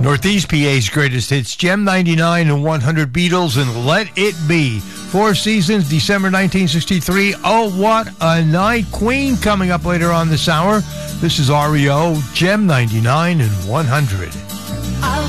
Northeast PA's greatest hits, Gem 99 and 100 Beatles and Let It Be. Four Seasons, December 1963. Oh, what a night. Queen coming up later on this hour. This is REO, Gem 99 and 100.